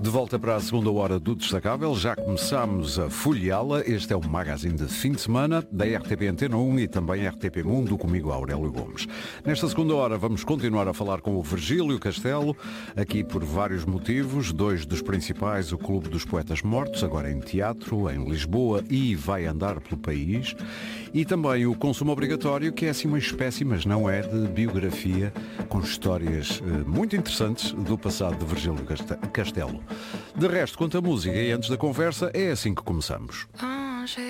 De volta para a segunda hora do Destacável, já começámos a folheá-la. Este é o magazine de fim de semana da RTP Antena 1 e também RTP Mundo, comigo Aurélio Gomes. Nesta segunda hora vamos continuar a falar com o Virgílio Castelo, aqui por vários motivos, dois dos principais, o Clube dos Poetas Mortos, agora em teatro, em Lisboa, e vai andar pelo país, e também o Consumo Obrigatório, que é assim uma espécie, mas não é, de biografia, com histórias muito interessantes do passado de Virgílio Castelo. De resto, quanto à música e antes da conversa, é assim que começamos.